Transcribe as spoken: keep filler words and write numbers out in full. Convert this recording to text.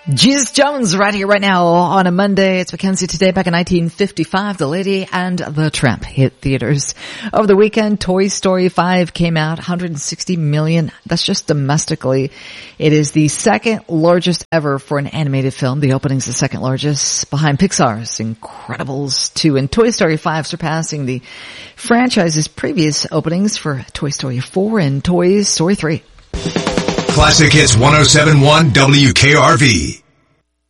Jesus Jones right here, right now on a Monday. It's Mackenzie Today. Back in nineteen fifty-five, The Lady and the Tramp hit theaters. Over the weekend, Toy Story five came out, one hundred sixty million. That's just domestically. It is the second largest ever for an animated film. The opening's the second largest, behind Pixar's Incredibles two, and Toy Story five surpassing the franchise's previous openings for Toy Story four and Toy Story three. Classic Hits one oh seven point one W K R V.